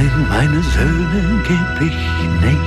Nein, meine Söhne geb ich nicht.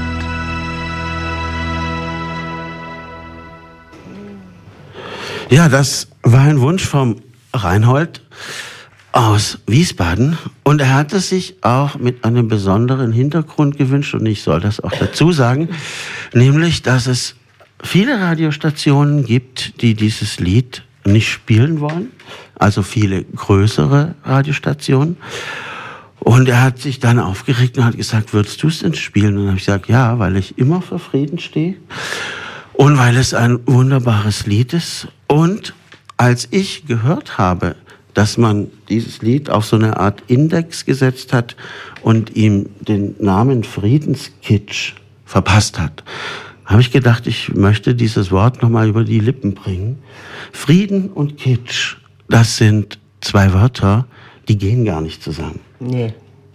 Ja, das war ein Wunsch vom Reinhold aus Wiesbaden und er hat es sich auch mit einem besonderen Hintergrund gewünscht und ich soll das auch dazu sagen, nämlich, dass es viele Radiostationen gibt, die dieses Lied nicht spielen wollen, also viele größere Radiostationen. Und er hat sich dann aufgeregt und hat gesagt, würdest du es denn spielen? Und dann habe ich gesagt, ja, weil ich immer für Frieden stehe und weil es ein wunderbares Lied ist. Und als ich gehört habe, dass man dieses Lied auf so eine Art Index gesetzt hat und ihm den Namen Friedenskitsch verpasst hat, habe ich gedacht, ich möchte dieses Wort nochmal über die Lippen bringen. Frieden und Kitsch, das sind zwei Wörter, die gehen gar nicht zusammen. Nee.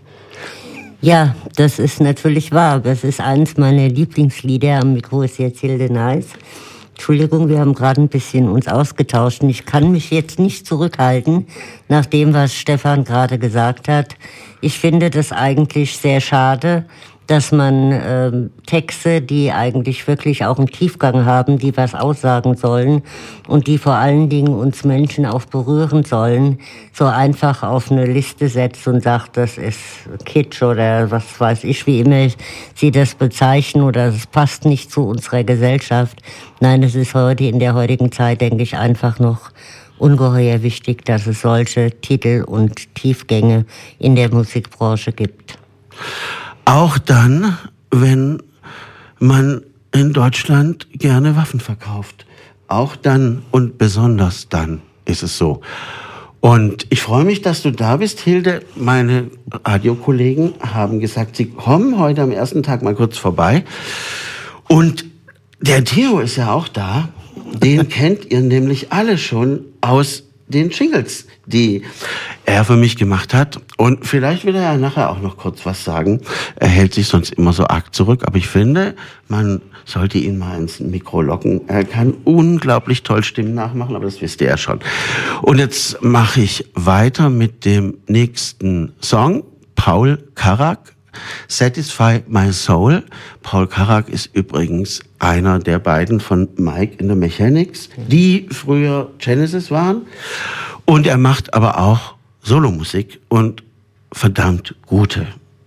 Ja, das ist natürlich wahr. Das ist eins meiner Lieblingslieder. Am Mikro ist jetzt Hilde Neis. Entschuldigung, wir haben gerade ein bisschen uns ausgetauscht und ich kann mich jetzt nicht zurückhalten nach dem, was Stefan gerade gesagt hat. Ich finde das eigentlich sehr schade, dass man Texte, die eigentlich wirklich auch einen Tiefgang haben, die was aussagen sollen und die vor allen Dingen uns Menschen auch berühren sollen, so einfach auf eine Liste setzt und sagt, das ist Kitsch oder was weiß ich, wie immer sie das bezeichnen oder es passt nicht zu unserer Gesellschaft. Nein, es ist heute in der heutigen Zeit, denke ich, einfach noch ungeheuer wichtig, dass es solche Titel und Tiefgänge in der Musikbranche gibt. Auch dann, wenn man in Deutschland gerne Waffen verkauft. Auch dann und besonders dann ist es so. Und ich freue mich, dass du da bist, Hilde. Meine Radiokollegen haben gesagt, sie kommen heute am ersten Tag mal kurz vorbei. Und der Theo ist ja auch da. Den kennt ihr nämlich alle schon aus den Jingles, die er für mich gemacht hat. Und vielleicht will er ja nachher auch noch kurz was sagen. Er hält sich sonst immer so arg zurück. Aber ich finde, man sollte ihn mal ins Mikro locken. Er kann unglaublich toll Stimmen nachmachen, aber das wisst ihr ja schon. Und jetzt mache ich weiter mit dem nächsten Song. Paul Carrack, Satisfy My Soul. Paul Carrack ist übrigens einer der beiden von Mike in the Mechanics, die früher Genesis waren. Und er macht aber auch Solomusik und verdammt gute.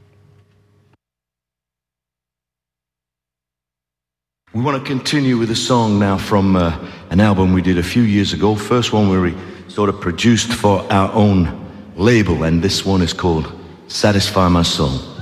We want to continue with a song now from an album we did a few years ago. First one we sort of produced for our own label, and this one is called Satisfy My Soul.